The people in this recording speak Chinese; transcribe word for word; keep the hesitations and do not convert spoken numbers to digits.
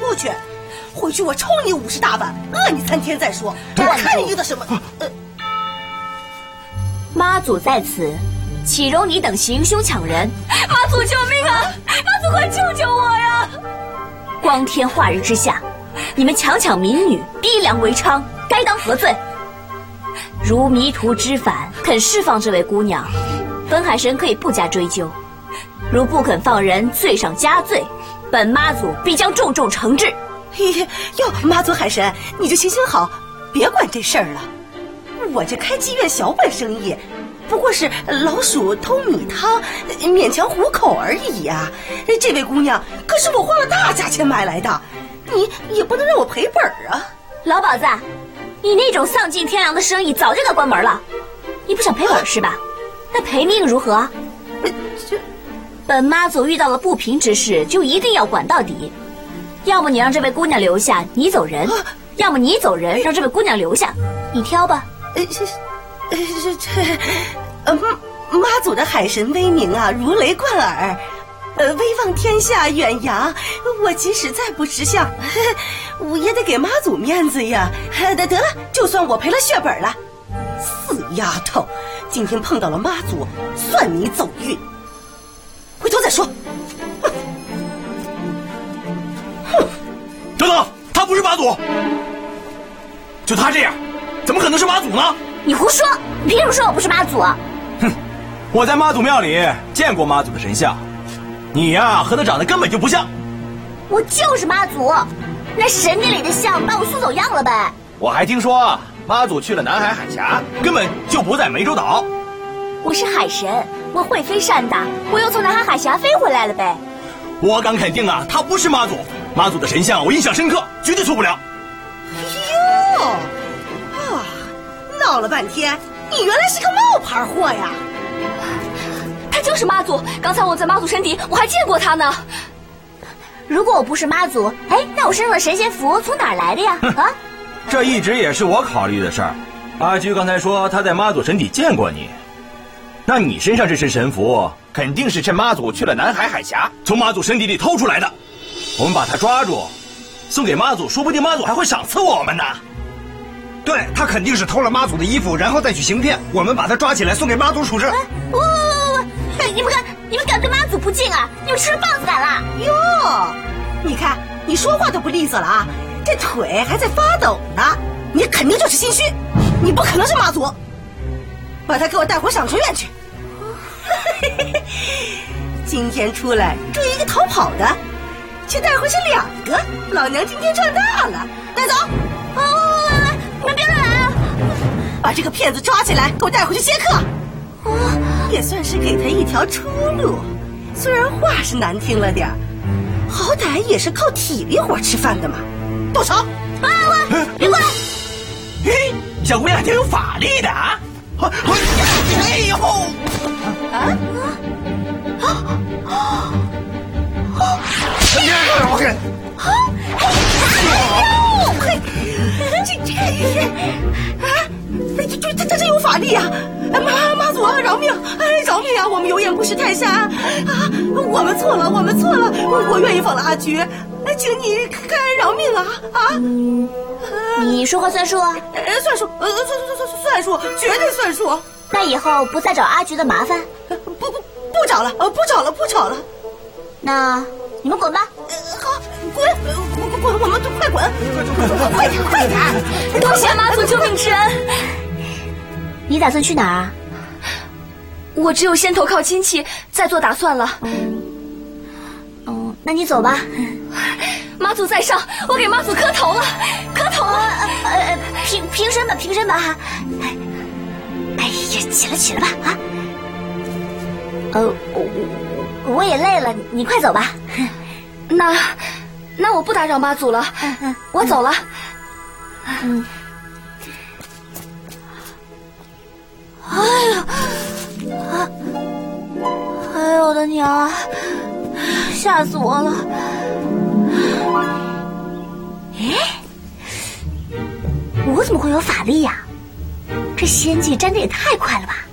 出去，回去我抽你五十大板，饿你三天再说。我看你遇到什么。呃， 妈祖在此，岂容你等行凶抢人！ 妈祖救命啊！妈祖快救救我呀！ 光天化日之下，你们强抢民女，逼良为娼，该当何罪？如迷途知返，肯释放这位姑娘，本海神可以不加追究；如不肯放人，罪上加罪，本妈祖必将重重惩治。 哟，妈祖海神，你就行行好，别管这事儿了。我这开妓院小本生意，不过是老鼠偷米汤，勉强糊口而已呀、啊。这位姑娘可是我花了大价钱买来的，你也不能让我赔本啊。 老鸨子，你那种丧尽天良的生意早就该关门了，你不想赔本是吧？那赔命如何？ 这本妈祖遇到了不平之事，就一定要管到底。要么你让这位姑娘留下，你走人；要么你走人，让这位姑娘留下，你挑吧。 呃，这，呃，这这，呃，妈祖的海神威名啊，如雷贯耳，呃，威望天下远扬。我即使再不识相，我也得给妈祖面子呀。得得了，就算我赔了血本了。死丫头，今天碰到了妈祖，算你走运。回头再说。 等等，他不是妈祖，就他这样，怎么可能是妈祖呢？ 你胡说！你凭什么说我不是妈祖？ 哼，我在妈祖庙里见过妈祖的神像，你呀和他长得根本就不像。 我就是妈祖，那神殿里的像把我塑走样了呗。 我还听说妈祖去了南海海峡，根本就不在湄洲岛。 我是海神，我会飞善大，我又从南海海峡飞回来了呗。 我敢肯定啊，他不是妈祖。妈祖的神像我印象深刻，绝对错不了。 哟，啊，闹了半天，你原来是个冒牌货呀！ 他就是妈祖，刚才我在妈祖身体，我还见过他呢。 如果我不是妈祖，哎，那我身上的神仙符从哪儿来的呀？啊， 这一直也是我考虑的事儿。阿菊刚才说他在妈祖身体见过你，那你身上这身神符肯定是趁妈祖去了南海海峡，从妈祖身体里偷出来的。我们把他抓住，送给妈祖，说不定妈祖还会赏赐我们呢。 对，他肯定是偷了妈祖的衣服，然后再去行骗。我们把他抓起来，送给妈祖处置。 不不不不，你们敢你们敢对妈祖不敬啊？你们吃了棒子胆了？ 哟，你看你说话都不利索了啊，这腿还在发抖呢。你肯定就是心虚，你不可能是妈祖。把他给我带回赏春院去。今天出来追一个逃跑的，却带回去两个，老娘今天赚大了。带走！ 哦，你们别乱来啊！ 把这个骗子抓起来，给我带回去接客。哦，也算是给他一条出路。虽然话是难听了点儿，好歹也是靠体力活吃饭的嘛。动手！ 啊啊！别过来！ 嘿，小姑娘挺有法力的啊！哎呦！ 啊啊啊！ 哎呀！ 啊！ 嘿，这这啊！这这这这真有法力啊！妈妈祖啊，饶命！哎，饶命啊！我们有眼不识泰山啊！我们错了，我们错了！我愿意放了阿菊，请你开恩饶命啊！啊！ 你说话算数啊？ 呃，算数，呃，算算算算数，绝对算数。 那以后不再找阿菊的麻烦？ 不不不找了，呃，不找了，不找了。 那你们滚吧。 呃，好，滚，滚滚，我们都快滚，快点快点！ 多谢妈祖救命之恩。 你打算去哪儿啊？ 我只有先投靠亲戚，再做打算了。 哦，那你走吧。 妈祖在上，我给妈祖磕头了，磕头了。 呃呃，平平身吧，平身吧哈。哎，哎呀，起来起来吧啊。呃，我我也累了，你快走吧。 那那我不打扰妈祖了，我走了。 嗯。哎呀，啊！哎呦我的娘，吓死我了！哎，我怎么会有法力呀？这仙界粘的也太快了吧！